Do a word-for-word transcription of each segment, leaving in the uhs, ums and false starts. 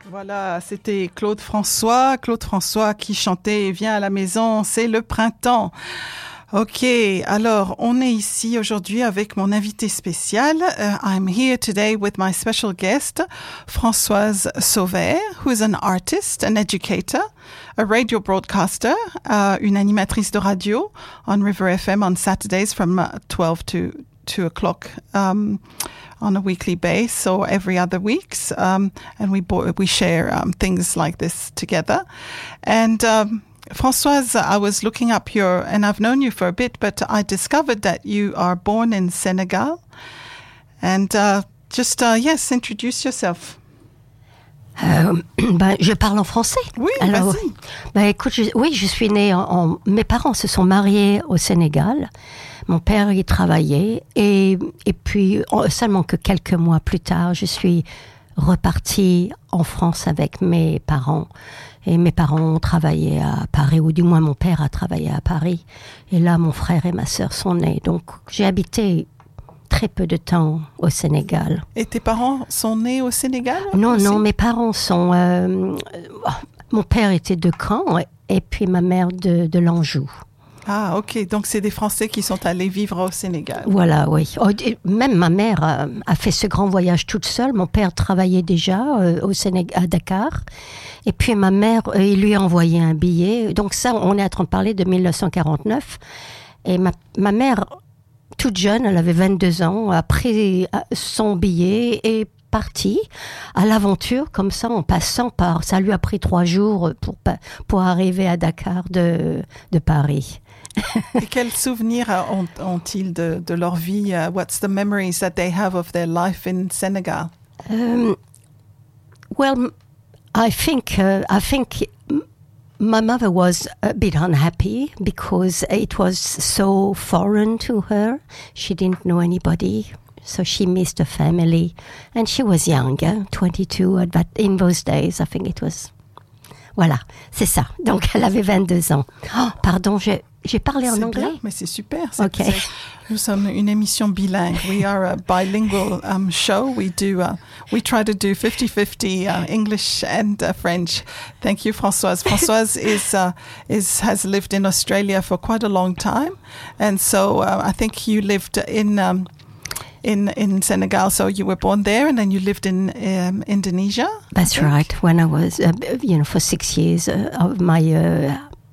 Voilà, c'était Claude François. Claude François qui chantait « Viens à la maison, c'est le printemps ». Ok, alors on est ici aujourd'hui avec mon invité spécial. Uh, I'm here today with my special guest, Françoise Sauvert, who is an artist, an educator, a radio broadcaster, uh, une animatrice de radio on River F M on Saturdays from uh, twelve to two o'clock um, on a weekly basis or every other weeks. Um, and we bo- we share um, things like this together. And um, Françoise, I was looking up your, and I've known you for a bit, but I discovered that you are born in Senegal. And uh, just, uh, yes, introduce yourself. Euh, ben, je parle en français. Oui, Alors, vas-y. Ben, écoute, je, oui, je suis née en, en... Mes parents se sont mariés au Sénégal. Mon père y travaillait. Et, et puis, seulement que quelques mois plus tard, je suis repartie en France avec mes parents. Et mes parents ont travaillé à Paris, ou du moins mon père a travaillé à Paris. Et là, mon frère et ma sœur sont nés. Donc, j'ai habité très peu de temps au Sénégal. Et tes parents sont nés au Sénégal? Non, aussi? non, mes parents sont... Euh, mon père était de Caen et puis ma mère de, de l'Anjou. Ah, ok. Donc, c'est des Français qui sont allés vivre au Sénégal. Voilà, oui. Même ma mère a, a fait ce grand voyage toute seule. Mon père travaillait déjà euh, au Sénégal, à Dakar. Et puis ma mère, euh, il lui a envoyé un billet. Donc ça, on est en train de parler de dix-neuf cent quarante-neuf. Et ma, ma mère, toute jeune, elle avait vingt-deux ans, a pris son billet et partie à l'aventure, comme ça, en passant par... Ça lui a pris trois jours pour, pour arriver à Dakar de, de Paris. Et quels souvenirs ont, ont-ils de, de leur vie? Uh, what's the memories that they have of their life in Senegal? Um, well, I think uh, I think my mother was a bit unhappy because it was so foreign to her. She didn't know anybody, so she missed her family, and she was younger, twenty-two. But in those days, I think it was. Voilà, c'est ça. Donc, elle avait vingt-deux ans. Oh, pardon, j'ai, j'ai parlé en c'est anglais. Bien, mais c'est super. C'est, Okay. c'est, nous sommes une émission bilingue. We are a bilingual um, show. We do. Uh, we try to do fifty-fifty uh, English and uh, French. Thank you, Françoise. Françoise is uh, is has lived in Australia for quite a long time, and so uh, I think you lived in. Um, In, in Senegal, so you were born there and then you lived in um, Indonesia? That's right. When I was, uh, you know, for six years uh, of my uh,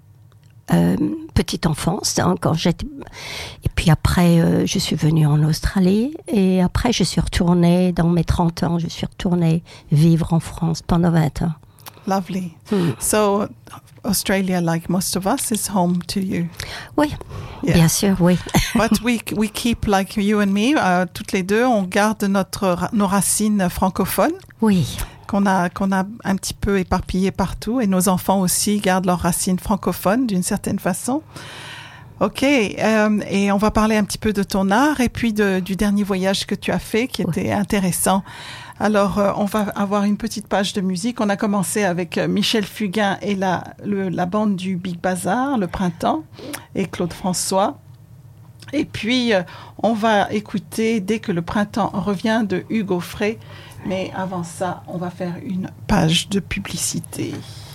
euh, petite enfance, hein, quand j'étais... Et puis après, euh, je suis venue en Australie et après, je suis retournée, dans mes trente ans, je suis retournée vivre en France pendant vingt ans. Lovely. Hmm. So, Australia, like most of us, is home to you. Oui, Yeah. bien sûr, oui. But we we keep, like you and me, uh, toutes les deux, on garde notre nos racines francophones Oui. qu'on a qu'on a un petit peu éparpillées partout, et nos enfants aussi gardent leurs racines francophones d'une certaine façon. Ok, euh, et on va parler un petit peu de ton art et puis de, du dernier voyage que tu as fait, qui était oui. intéressant. Alors, euh, on va avoir une petite page de musique. On a commencé avec euh, Michel Fugain et la, le, la bande du Big Bazar, Le Printemps, et Claude François. Et puis, euh, on va écouter Dès que le printemps revient de Hugo Frey. Mais avant ça, on va faire une page de publicité.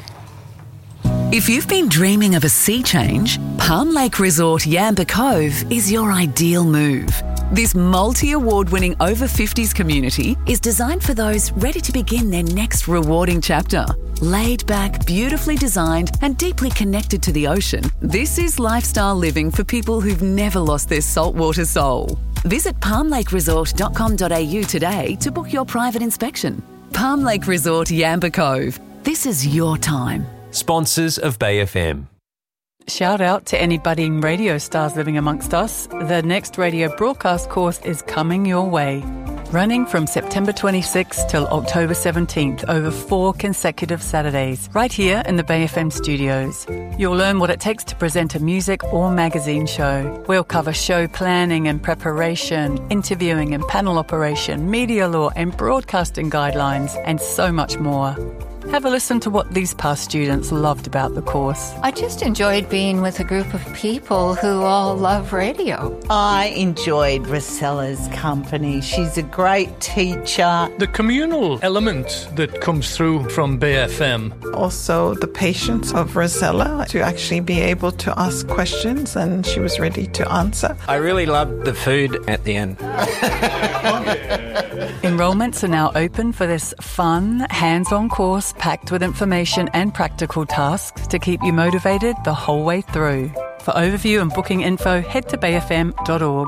If you've been dreaming of a sea change, Palm Lake Resort Yamba Cove is your ideal move. This multi-award-winning over fifties community is designed for those ready to begin their next rewarding chapter. Laid back, beautifully designed and deeply connected to the ocean, this is lifestyle living for people who've never lost their saltwater soul. Visit palm lake resort dot com dot a u today to book your private inspection. Palm Lake Resort Yamba Cove. This is your time. Sponsors of Bay F M. Shout out to any budding radio stars living amongst us. The next radio broadcast course is coming your way. Running from September twenty-sixth till October seventeenth over four consecutive Saturdays, right here in the Bay F M studios. You'll learn what it takes to present a music or magazine show. We'll cover show planning and preparation, interviewing and panel operation, media law and broadcasting guidelines, and so much more. Have a listen to what these past students loved about the course. I just enjoyed being with a group of people who all love radio. I enjoyed Rosella's company. She's a great teacher. The communal element that comes through from Bay F M. Also, the patience of Rosella to actually be able to ask questions, and she was ready to answer. I really loved the food at the end. Enrolments are now open for this fun, hands-on course packed with information and practical tasks to keep you motivated the whole way through. For overview and booking info, head to bay f m dot org.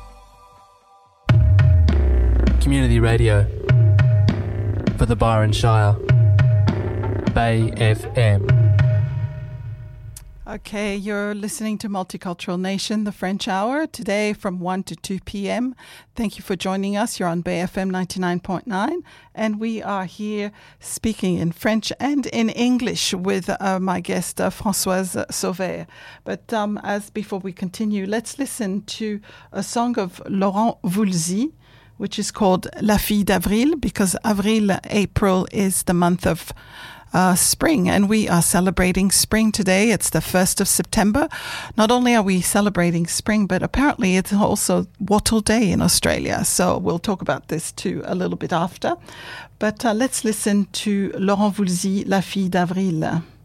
Community radio for the Byron Shire. Bay F M. Okay, you're listening to Multicultural Nation, the French Hour, today from one to two p.m. Thank you for joining us. You're on Bay F M ninety-nine point nine, and we are here speaking in French and in English with uh, my guest, uh, Françoise Sauvert. But um, as before we continue, let's listen to a song of Laurent Voulzy, which is called La Fille d'Avril, because Avril, April, is the month of Uh, spring, and we are celebrating spring today. It's the first of September. Not only are we celebrating spring, but apparently it's also Wattle Day in Australia. So we'll talk about this too a little bit after. But uh, let's listen to Laurent Voulzy, La Fille d'Avril.